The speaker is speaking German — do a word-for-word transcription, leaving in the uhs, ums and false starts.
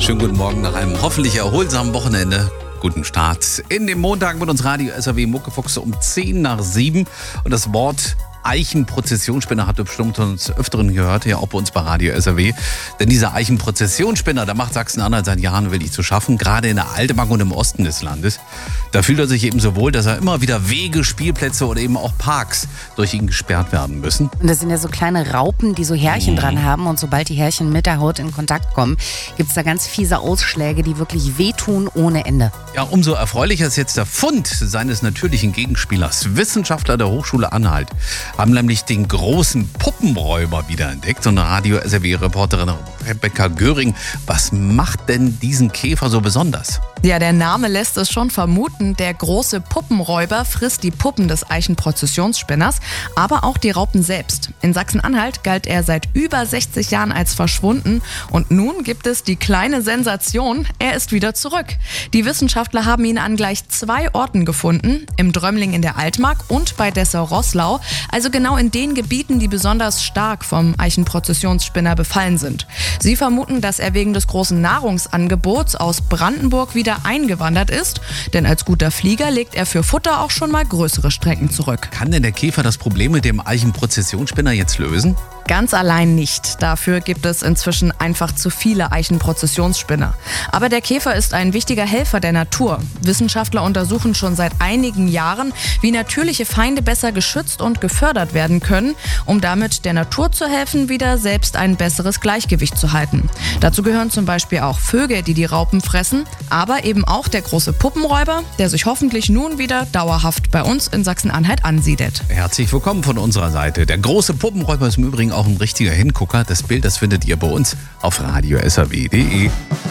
Schönen guten Morgen nach einem hoffentlich erholsamen Wochenende. Guten Start in den Montag mit uns Radio S R W Muckefuchse um zehn nach sieben. Und das Wort Eichenprozessionsspinner habt ihr bestimmt uns öfteren gehört, ja auch bei uns bei Radio S R W. Denn dieser Eichenprozessionsspinner, da macht Sachsen-Anhalt seit Jahren wirklich zu schaffen, gerade in der Altemark und im Osten des Landes. Da fühlt er sich eben so wohl, dass er immer wieder Wege, Spielplätze oder eben auch Parks durch ihn gesperrt werden müssen. Und das sind ja so kleine Raupen, die so Härchen Mhm. dran haben. Und sobald die Härchen mit der Haut in Kontakt kommen, gibt es da ganz fiese Ausschläge, die wirklich wehtun ohne Ende. Ja, umso erfreulicher ist jetzt der Fund seines natürlichen Gegenspielers. Wissenschaftler der Hochschule Anhalt haben nämlich den großen Puppenräuber wiederentdeckt. Und Radio S R W-Reporterin Rebecca Göring, was macht denn diesen Käfer so besonders? Ja, der Name lässt es schon vermuten. Der große Puppenräuber frisst die Puppen des Eichenprozessionsspinners, aber auch die Raupen selbst. In Sachsen-Anhalt galt er seit über sechzig Jahren als verschwunden. Und nun gibt es die kleine Sensation. Er ist wieder zurück. Die Wissenschaftler haben ihn an gleich zwei Orten gefunden. Im Drömling in der Altmark und bei Dessau-Roßlau. Also genau in den Gebieten, die besonders stark vom Eichenprozessionsspinner befallen sind. Sie vermuten, dass er wegen des großen Nahrungsangebots aus Brandenburg wieder eingewandert ist, denn als guter Flieger legt er für Futter auch schon mal größere Strecken zurück. Kann denn der Käfer das Problem mit dem Eichenprozessionsspinner jetzt lösen? Ganz allein nicht. Dafür gibt es inzwischen einfach zu viele Eichenprozessionsspinner. Aber der Käfer ist ein wichtiger Helfer der Natur. Wissenschaftler untersuchen schon seit einigen Jahren, wie natürliche Feinde besser geschützt und gefördert werden können, um damit der Natur zu helfen, wieder selbst ein besseres Gleichgewicht zu halten. Dazu gehören zum Beispiel auch Vögel, die die Raupen fressen, aber eben auch der große Puppenräuber, der sich hoffentlich nun wieder dauerhaft bei uns in Sachsen-Anhalt ansiedelt. Herzlich willkommen von unserer Seite. Der große Puppenräuber ist im Übrigen auch ein richtiger Hingucker. Das Bild, das findet ihr bei uns auf radio s r w punkt d e.